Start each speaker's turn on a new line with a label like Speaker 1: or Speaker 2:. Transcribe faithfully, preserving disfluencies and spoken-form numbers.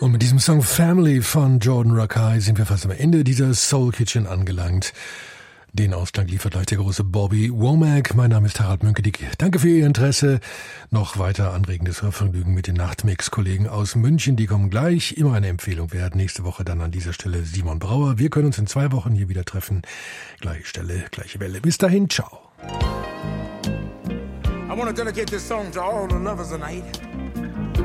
Speaker 1: Und mit diesem Song Family von Jordan Rakei sind wir fast am Ende dieser Soul Kitchen angelangt. Den Ausklang liefert gleich der große Bobby Womack. Mein Name ist Harald Münke-Dick. Danke für Ihr Interesse. Noch weiter anregendes Hörvergnügen mit den Nachtmix-Kollegen aus München. Die kommen gleich. Immer eine Empfehlung wert. Nächste Woche dann an dieser Stelle Simon Brauer. Wir können uns in zwei Wochen hier wieder treffen. Gleiche Stelle, gleiche Welle. Bis dahin, ciao.
Speaker 2: I want to dedicate this song to all the lovers tonight.